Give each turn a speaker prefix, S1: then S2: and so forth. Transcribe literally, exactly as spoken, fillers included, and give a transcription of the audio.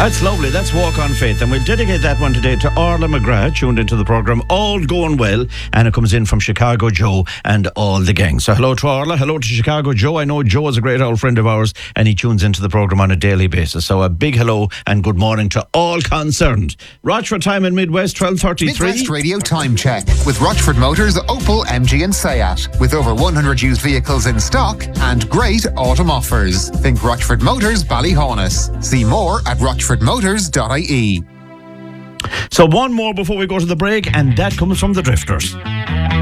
S1: That's lovely. That's Walk on Faith. And we'll dedicate that one today to Orla McGrath, tuned into the programme. All going well. And it comes in from Chicago Joe and all the gang. So hello to Orla. Hello to Chicago Joe. I know Joe is a great old friend of ours and he tunes into the programme on a daily basis. So a big hello and good morning to all concerned. Rochford time in Midwest, twelve thirty-three.
S2: Midwest Radio Time Check with Rochford Motors, Opel, M G and Seat. With over one hundred used vehicles in stock and great autumn offers. Think Rochford Motors, Ballyhonus. See more at rochford motors dot I E.
S1: So one more before we go to the break, and that comes from the Drifters.